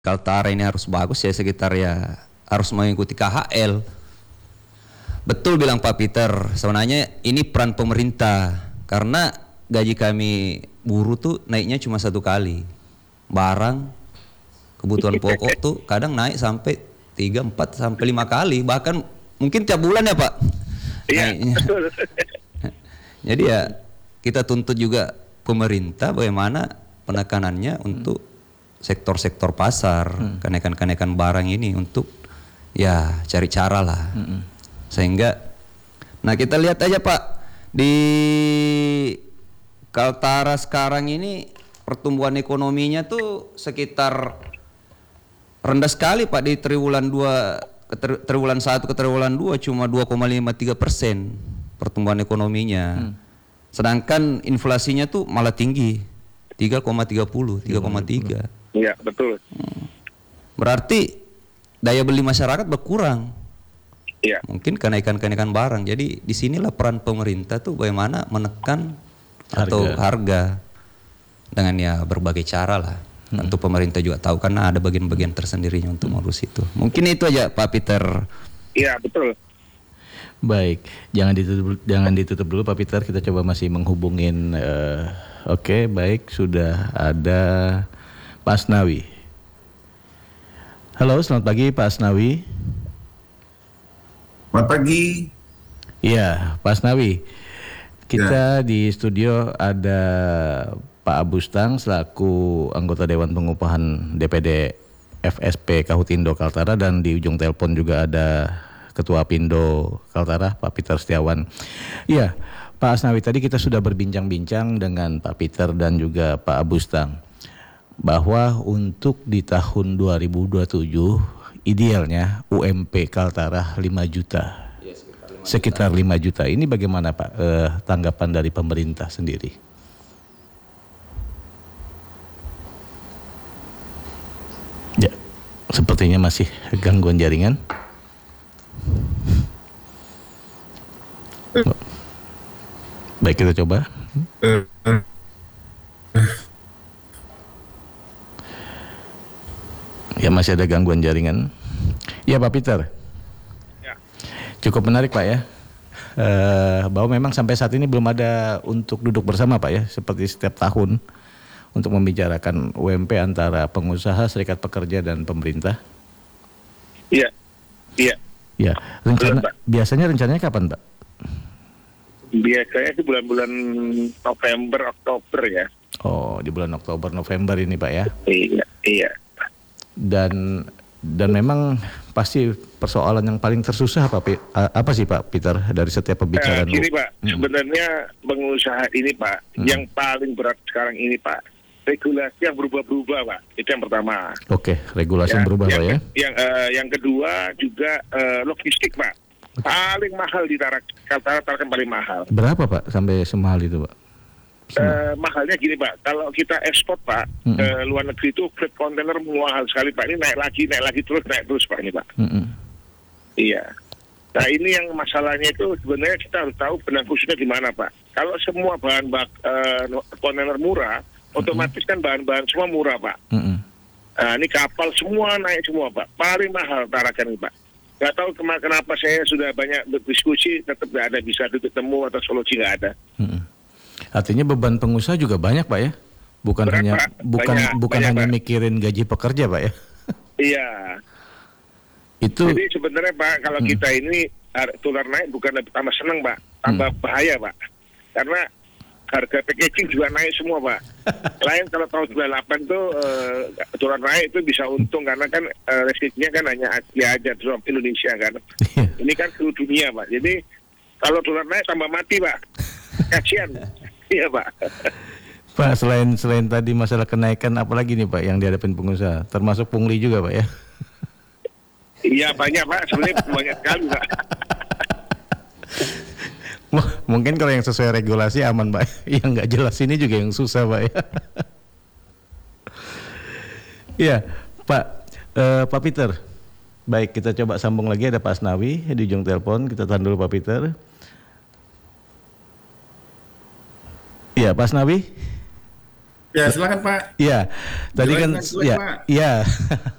Kaltara ini harus bagus ya sekitar ya harus mengikuti KHL. Betul bilang Pak Peter, sebenarnya ini peran pemerintah karena gaji kami buruh tuh naiknya cuma 1 kali. Barang kebutuhan pokok tuh kadang naik sampai 3, 4 sampai 5 kali, bahkan mungkin tiap bulan ya Pak. Iya. Jadi ya kita tuntut juga pemerintah bagaimana penekanannya untuk sektor-sektor pasar, kenaikan-kenaikan barang ini untuk ya cari cara lah. Sehingga nah kita lihat aja Pak di Kaltara sekarang ini pertumbuhan ekonominya tuh sekitar rendah sekali Pak di triwulan 2 triwulan 1 ke triwulan 2 cuma 2,53% pertumbuhan ekonominya. Sedangkan inflasinya tuh malah tinggi 3,30, 3,3. Iya, betul. Berarti daya beli masyarakat berkurang. Iya. Mungkin kenaikan-kenaikan barang. Jadi disinilah peran pemerintah tuh bagaimana menekan atau harga dengan ya berbagai cara lah. Tentu pemerintah juga tahu karena ada bagian-bagian tersendirinya untuk mengurus itu. Mungkin itu aja Pak Peter. Iya, betul. Baik, jangan ditutup dulu Pak Peter. Kita coba masih menghubungin. Oke, baik, sudah ada Pak Asnawi. Halo, selamat pagi Pak Asnawi. Selamat pagi. Iya, Pak Asnawi. Kita di studio ada Pak Abustang selaku anggota Dewan Pengupahan DPD FSP Kahutindo Kaltara, dan di ujung telepon juga ada Ketua Pindo Kaltara Pak Peter Setiawan. Iya, Pak Asnawi, tadi kita sudah berbincang-bincang dengan Pak Peter dan juga Pak Abustang bahwa untuk di tahun 2027 idealnya UMP Kaltara 5 juta. Sekitar 5 juta. Ini bagaimana Pak tanggapan dari pemerintah sendiri? Ya, sepertinya masih gangguan jaringan. Baik, kita coba. Ya, masih ada gangguan jaringan. Ya Pak Peter. Ya. Cukup menarik Pak ya. Bahwa memang sampai saat ini belum ada untuk duduk bersama Pak ya, seperti setiap tahun untuk membicarakan UMP antara pengusaha, serikat pekerja dan pemerintah. Iya. Iya. Ya, biasanya rencananya kapan Pak? Biasanya itu bulan-bulan November, Oktober ya. Oh, di bulan Oktober, November ini Pak ya. Iya, iya. Dan memang pasti persoalan yang paling tersusah apa sih Pak Peter dari setiap pembicaraan? Gini Pak, sebenarnya pengusaha ini Pak, yang paling berat sekarang ini Pak, regulasi yang berubah-berubah Pak, itu yang pertama. Oke, regulasi yang berubah Pak ya. Yang kedua juga logistik Pak, paling mahal di Kaltara paling mahal. Berapa Pak sampai semahal itu Pak? Mahalnya gini Pak, kalau kita ekspor Pak ke luar negeri itu freight kontainer mahal sekali Pak. Ini naik lagi terus Pak ini Pak. Iya. Nah ini yang masalahnya itu sebenarnya kita harus tahu benang khususnya di mana Pak. Kalau semua bahan kontainer murah, otomatis kan bahan-bahan semua murah Pak. Nah ini kapal semua naik semua Pak. Paling mahal Tarakan ini Pak. Gak tahu kenapa saya sudah banyak berdiskusi tetap gak ada bisa titik temu atau solusi gak ada. Artinya beban pengusaha juga banyak Pak ya, bukan hanya mikirin gaji pekerja Pak ya. Iya. Itu. Jadi sebenarnya Pak kalau kita ini dolar naik bukan tambah senang Pak, tambah bahaya Pak. Karena harga packaging juga naik semua Pak. Lain kalau tahun 98 tuh dolar naik itu bisa untung karena kan restriksinya kan hanya Asia aja terus Indonesia kan. Ini kan seluruh dunia Pak. Jadi kalau dolar naik tambah mati Pak. Kasihan. Iya Pak. Pak, selain tadi masalah kenaikan, apalagi nih Pak yang dihadapin pengusaha, termasuk pungli juga Pak ya? Iya banyak Pak, sebenarnya banyak sekali Pak. Mungkin kalau yang sesuai regulasi aman Pak, yang nggak jelas ini juga yang susah Pak ya. Iya Pak, Pak Peter. Baik, kita coba sambung lagi, ada Pak Asnawi di ujung telepon, kita tahan dulu Pak Peter. Iya, Pak Asnawi. Ya, silakan Pak. Iya, tadi kan Jelaskan, ya, Pak. iya.